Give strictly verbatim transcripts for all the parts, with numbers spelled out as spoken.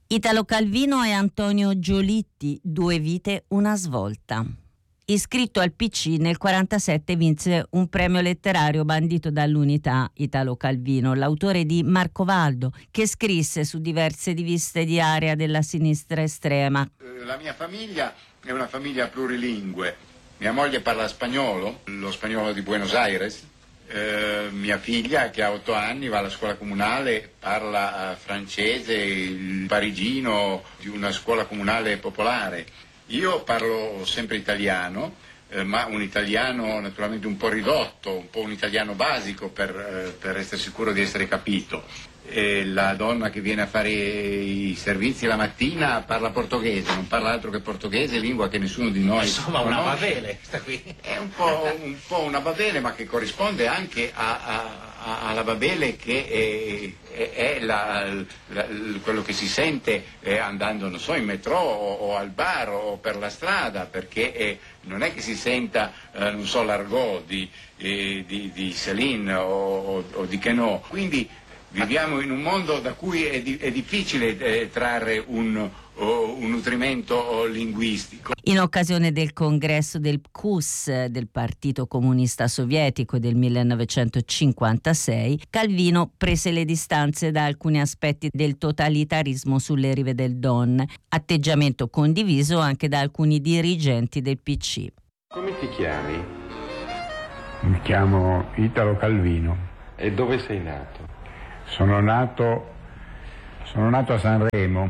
Italo Calvino e Antonio Giolitti, due vite, una svolta. Iscritto al P C nel quarantasette vinse un premio letterario bandito dall'Unità Italo Calvino, l'autore di Marco Valdo, che scrisse su diverse riviste di area della sinistra estrema. La mia famiglia è una famiglia plurilingue. Mia moglie parla spagnolo, lo spagnolo di Buenos Aires. Eh, mia figlia, che ha otto anni, va alla scuola comunale, parla eh, francese, il parigino di una scuola comunale popolare. Io parlo sempre italiano, eh, ma un italiano naturalmente un po' ridotto, un po' un italiano basico per, eh, per essere sicuro di essere capito. E la donna che viene a fare i servizi la mattina parla portoghese, non parla altro che portoghese, lingua che nessuno di noi Insomma, conosce. una babele sta qui. È un po', un po' una babele, ma che corrisponde anche a, a, a, alla babele che è, è, è la, la, quello che si sente eh, andando, non so, in metro o, o al bar o per la strada, perché è, non è che si senta, eh, non so, l'argot di, eh, di, di Céline o, o, o di Queneau. Quindi viviamo in un mondo da cui è, di, è difficile eh, trarre un, oh, un nutrimento linguistico. In occasione del congresso del P K U S, del Partito Comunista Sovietico del millenovecentocinquantasei, Calvino prese le distanze da alcuni aspetti del totalitarismo sulle rive del Don, atteggiamento condiviso anche da alcuni dirigenti del P C. Come ti chiami? Mi chiamo Italo Calvino. E dove sei nato? Sono nato, sono nato a Sanremo,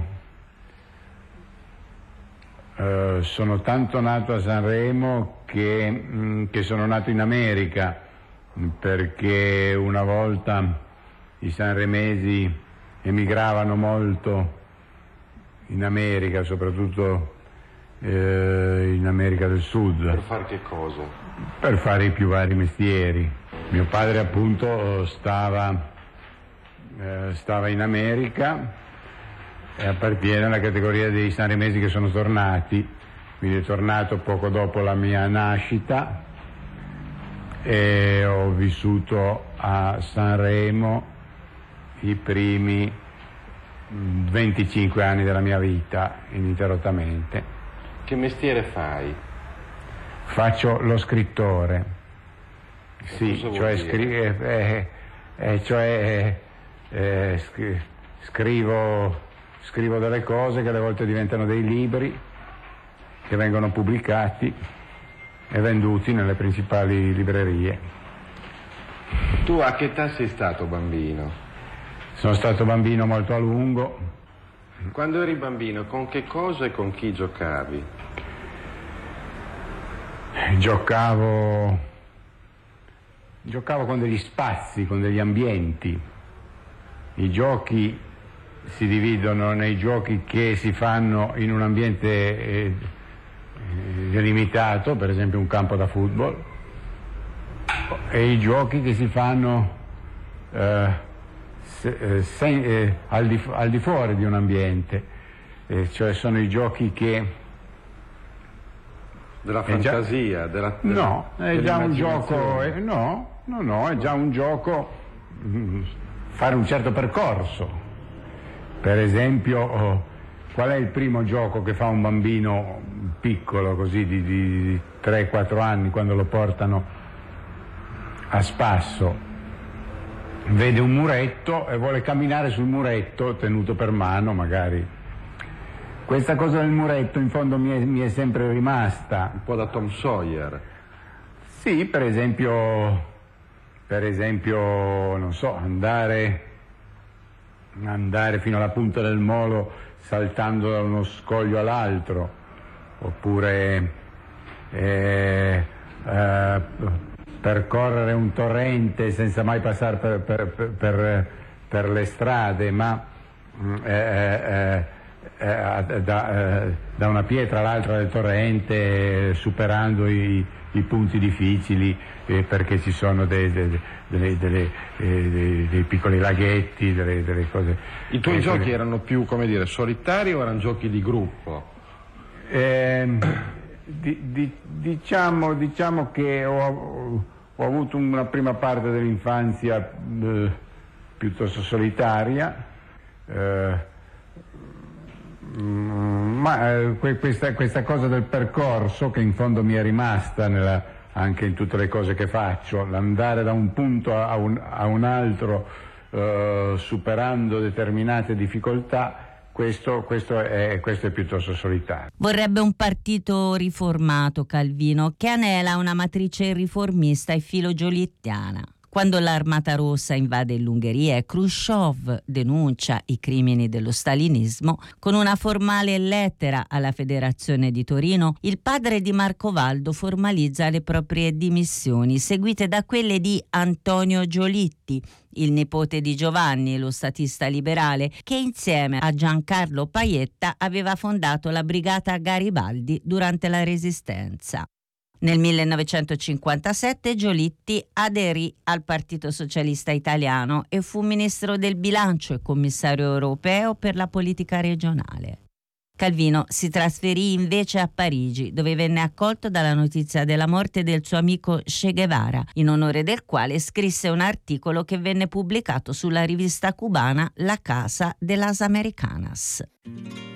uh, sono tanto nato a Sanremo che, mh, che sono nato in America, perché una volta i sanremesi emigravano molto in America, soprattutto eh, in America del Sud. Per fare che cosa? Per fare i più vari mestieri. Mio padre appunto stava... Eh, stava in America e appartiene alla categoria dei sanremesi che sono tornati, quindi è tornato poco dopo la mia nascita e ho vissuto a Sanremo i primi venticinque anni della mia vita ininterrottamente. Che mestiere fai? Faccio lo scrittore, sì, cioè, scri- eh, eh, eh, cioè Eh, scri- scrivo, scrivo delle cose che alle volte diventano dei libri che vengono pubblicati e venduti nelle principali librerie. Tu a che età sei stato bambino? Sono stato bambino molto a lungo. Quando eri bambino con che cosa e con chi giocavi? Giocavo, giocavo con degli spazi, con degli ambienti. I giochi si dividono nei giochi che si fanno in un ambiente eh, delimitato, per esempio un campo da football, e i giochi che si fanno eh, se, se, eh, al, di, al di fuori di un ambiente, eh, cioè sono i giochi che... Della fantasia? È già, della, della, no, è già un gioco... Eh, no, no, no, è già un gioco... Mm, fare un certo percorso. Per esempio, oh, qual è il primo gioco che fa un bambino piccolo, così di, di tre quattro anni, quando lo portano a spasso? Vede un muretto e vuole camminare sul muretto, tenuto per mano magari. Questa cosa del muretto in fondo mi è, mi è sempre rimasta. Un po' da Tom Sawyer. Sì, per esempio... Per esempio, non so, andare, andare fino alla punta del molo saltando da uno scoglio all'altro, oppure eh, eh, percorrere un torrente senza mai passare per, per, per, per, per le strade, ma eh, eh, eh, da, eh, da una pietra all'altra del torrente, superando i, i punti difficili, eh, perché ci sono dei, dei, delle, delle, eh, dei, dei piccoli laghetti, delle, delle cose. I tuoi eh, giochi quelle... erano più, come dire, solitari o erano giochi di gruppo? Eh, di, di, diciamo, diciamo che ho, ho avuto una prima parte dell'infanzia eh, piuttosto solitaria, eh, Mm, ma eh, que- questa, questa cosa del percorso che in fondo mi è rimasta nella, anche in tutte le cose che faccio, l'andare da un punto a un, a un altro eh, superando determinate difficoltà, questo, questo, è, questo è piuttosto solitario. Vorrebbe un partito riformato, Calvino, che anela una matrice riformista e filogiolittiana. Quando l'Armata Rossa invade l'Ungheria e Khrushchev denuncia i crimini dello stalinismo, con una formale lettera alla Federazione di Torino, il padre di Marco Valdo formalizza le proprie dimissioni, seguite da quelle di Antonio Giolitti, il nipote di Giovanni, lo statista liberale, che insieme a Giancarlo Paietta aveva fondato la Brigata Garibaldi durante la Resistenza. Nel millenovecentocinquantasette Giolitti aderì al Partito Socialista Italiano e fu ministro del bilancio e commissario europeo per la politica regionale. Calvino si trasferì invece a Parigi, dove venne accolto dalla notizia della morte del suo amico Che Guevara, in onore del quale scrisse un articolo che venne pubblicato sulla rivista cubana La Casa de las Americanas.